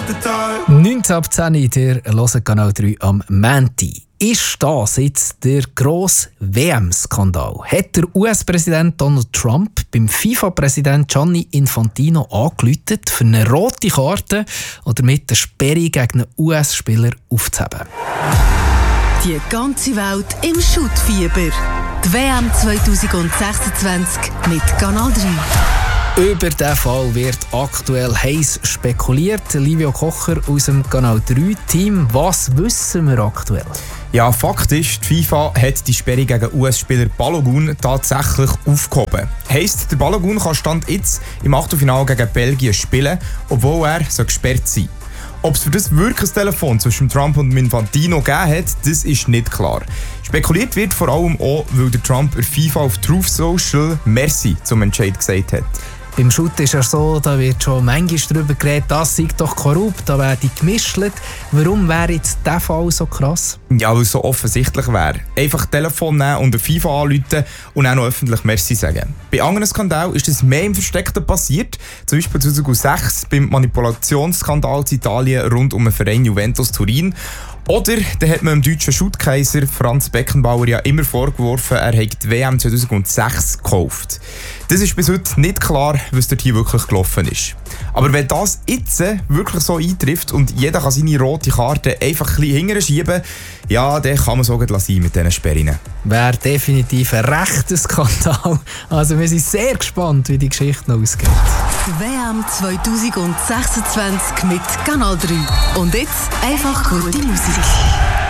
alten Tag. 19 ab 10 Uhr, ihr hört Kanal 3 am Mänti. Ist das jetzt der grosse WM-Skandal? Hat der US-Präsident Donald Trump beim FIFA-Präsident Gianni Infantino angerufen, für eine rote Karte oder mit der Sperre gegen einen US-Spieler aufzuheben? Die ganze Welt im Schuttfieber. Die WM 2026 mit Kanal 3. Über diesen Fall wird aktuell heiß spekuliert. Livio Kocher aus dem Kanal 3-Team. Was wissen wir aktuell? Ja, Fakt ist, die FIFA hat die Sperre gegen US-Spieler Balogun tatsächlich aufgehoben. Heisst, der Balogun kann Stand jetzt im Achtelfinale gegen Belgien spielen, obwohl er gesperrt sein soll. Ob es für das wirklich ein Telefon zwischen Trump und Infantino gegeben hat, das ist nicht klar. Spekuliert wird vor allem auch, weil der Trump der FIFA auf Truth Social Merci zum Entscheid gesagt hat. Beim Shoot ist es so, da wird schon manchmal darüber geredet, das sei doch korrupt, da werde gemischt. Warum wäre jetzt dieser Fall so krass? Ja, weil es so offensichtlich wäre. Einfach Telefon nehmen und der FIFA anrufen und auch noch öffentlich Merci sagen. Bei anderen Skandalen ist das mehr im Versteckten passiert. Zum Beispiel 2006 beim Manipulationsskandal in Italien rund um den Verein Juventus Turin. Oder da hat man dem deutschen Schuttkaiser Franz Beckenbauer ja immer vorgeworfen, er hätte die WM 2006 gekauft. Das ist bis heute nicht klar, was dort hier wirklich gelaufen ist. Aber wenn das jetzt wirklich so eintrifft und jeder kann seine rote Karte einfach ein bisschen hinterher schieben, ja, dann kann man so gut sein mit diesen Sperren. Wäre definitiv ein rechter Skandal. Also wir sind sehr gespannt, wie die Geschichte noch ausgeht. WM 2026 mit Kanal 3. Und jetzt einfach gute Musik.